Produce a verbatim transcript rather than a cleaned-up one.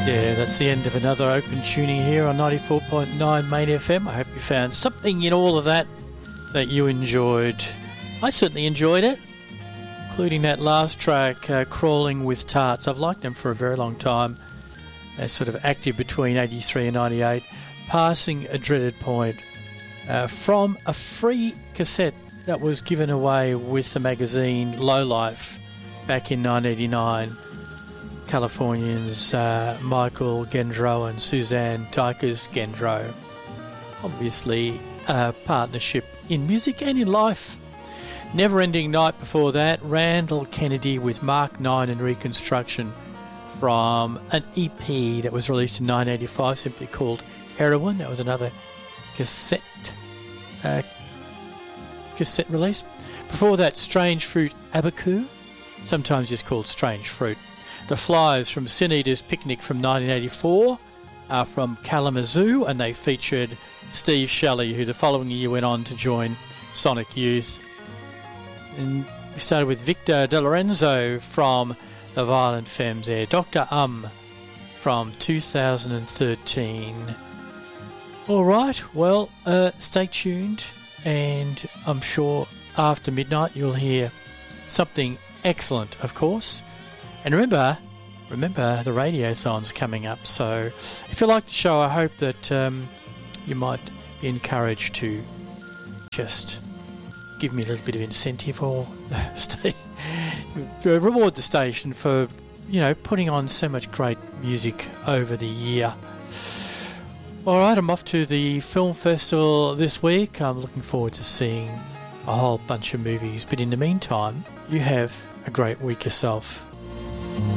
Yeah, that's the end of another open tuning here on ninety-four point nine Main F M. I hope you found something in all of that that you enjoyed. I certainly enjoyed it, including that last track, uh, Crawling with Tarts. I've liked them for a very long time. They're sort of active between eighty-three and ninety-eight. Passing a Dreaded Point, uh, from a free cassette that was given away with the magazine Low Life back in nineteen eighty-nine. Californians uh, Michael Gendreau and Suzanne Dykers Gendreau. Obviously a partnership in music and in life. Never Ending Night before that, Randall Kennedy with Mark nine and Reconstruction from an E P that was released in nineteen eighty-five simply called Heroin. That was another cassette uh, cassette release. Before that, Strange Fruit Abaku, sometimes just called Strange Fruit. The Flyers from Sin Eater's Picnic from nineteen eighty-four are from Kalamazoo, and they featured Steve Shelley, who the following year went on to join Sonic Youth. And we started with Victor De Lorenzo from The Violent Femmes there. Doctor Um from two thousand thirteen. All right, well, uh, stay tuned, and I'm sure after midnight you'll hear something excellent, of course. And remember, remember the Radiothon's coming up, so if you like the show, I hope that um, you might be encouraged to just give me a little bit of incentive or stay, reward the station for, you know, putting on so much great music over the year. All right, I'm off to the film festival this week. I'm looking forward to seeing a whole bunch of movies, but in the meantime, you have a great week yourself.